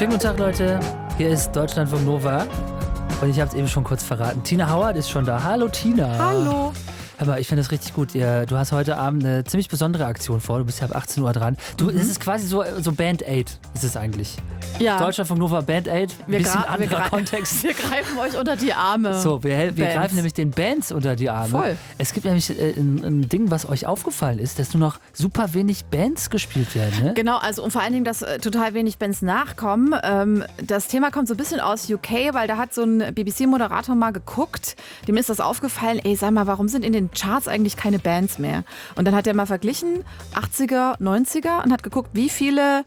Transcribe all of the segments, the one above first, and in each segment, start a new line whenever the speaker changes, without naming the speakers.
Schönen guten Tag, Leute. Hier ist Deutschlandfunk Nova. Und ich habe es eben schon kurz verraten. Tina Howard ist schon da. Hallo, Tina.
Hallo.
Hör mal, ich finde das richtig gut. Du hast heute Abend eine ziemlich besondere Aktion vor. Du bist ja ab 18 Uhr dran. Es ist quasi so Band-Aid, ist es eigentlich.
Ja.
Deutschlandfunk Nova Band-Aid. Bisschen anderer Kontext.
Wir greifen euch unter die Arme.
So, wir greifen nämlich den Bands unter die Arme.
Voll.
Es gibt nämlich ein Ding, was euch aufgefallen ist, dass nur noch super wenig Bands gespielt werden, ne?
Genau, also und vor allen Dingen, dass total wenig Bands nachkommen. Das Thema kommt so ein bisschen aus UK, weil da hat so ein BBC-Moderator mal geguckt, dem ist das aufgefallen, sag mal, warum sind in den Charts eigentlich keine Bands mehr? Und dann hat er mal verglichen, 80er, 90er und hat geguckt, wie viele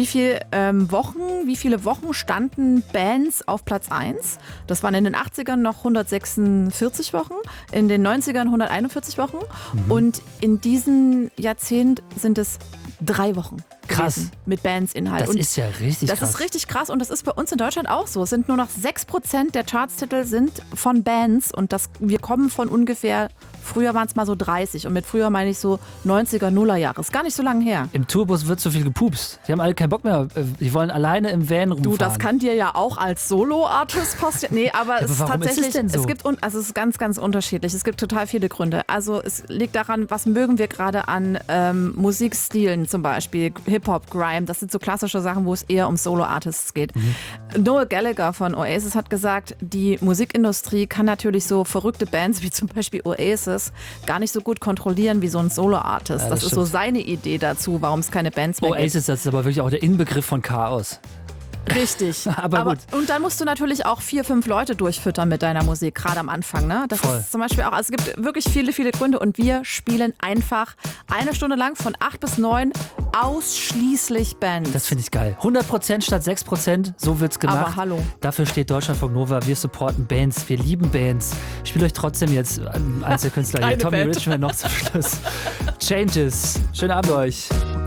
Wochen standen Bands auf Platz 1. Das waren in den 80ern noch 146 Wochen, in den 90ern 141 Wochen und in diesem Jahrzehnt sind es 3 Wochen.
Krass.
Mit Bandsinhalt.
Das ist ja richtig krass.
Das ist richtig krass und das ist bei uns in Deutschland auch so. Es sind nur noch 6% der Chartstitel sind von Bands und wir kommen von ungefähr, früher waren es mal so 30 und mit früher meine ich so 90er, Nullerjahre. Ist gar nicht so lange her.
Im Tourbus wird so viel gepupst. Die haben alle keinen Bock mehr. Die wollen alleine im Van rumfahren.
Du, das kann dir ja auch als Solo-Artist passieren. Nee, aber es ist tatsächlich, es ist ganz, ganz unterschiedlich. Es gibt total viele Gründe. Also es liegt daran, was mögen wir gerade an Musikstilen zum Beispiel. Hip-Hop, Grime, das sind so klassische Sachen, wo es eher um Solo-Artists geht. Noel Gallagher von Oasis hat gesagt, die Musikindustrie kann natürlich so verrückte Bands wie zum Beispiel Oasis gar nicht so gut kontrollieren wie so ein Solo-Artist.
Ja,
das ist so seine Idee dazu, warum es keine Bands mehr gibt.
Oasis, das ist aber wirklich auch der Inbegriff von Chaos.
Richtig.
aber gut.
Und dann musst du natürlich auch 4, 5 Leute durchfüttern mit deiner Musik, gerade am Anfang. Ne? Das
Voll.
ist zum Beispiel auch, also es gibt wirklich viele, viele Gründe und wir spielen einfach 1 Stunde lang von 8 bis 9 ausschließlich Bands.
Das finde ich geil. 100% statt 6%, so wird's gemacht.
Aber hallo.
Dafür steht Deutschlandfunk Nova. Wir supporten Bands, wir lieben Bands. Ich spiele euch trotzdem jetzt Einzelkünstler hier. Tommy
Band.
Richmond noch zum Schluss. Changes. Schönen Abend euch.